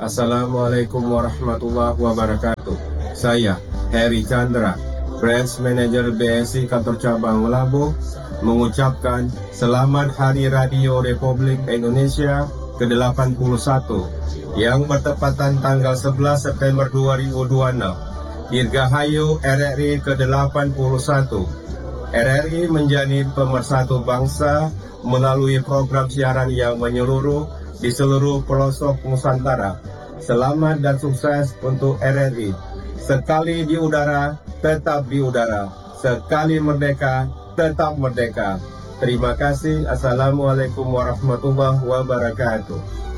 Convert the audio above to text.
Assalamualaikum warahmatullahi wabarakatuh. Saya Heri Chandra, Branch Manager BSI Kantor Cabang Labuh, mengucapkan Selamat Hari Radio Republik Indonesia ke-81 yang bertepatan tanggal 11 September 2026. Dirgahayu RRI ke-81. RRI menjadi pemersatu bangsa melalui program siaran yang menyeluruh di seluruh pelosok Nusantara. Selamat dan sukses untuk RRI. Sekali di udara, tetap di udara. Sekali merdeka, tetap merdeka. Terima kasih. Assalamualaikum warahmatullahi wabarakatuh.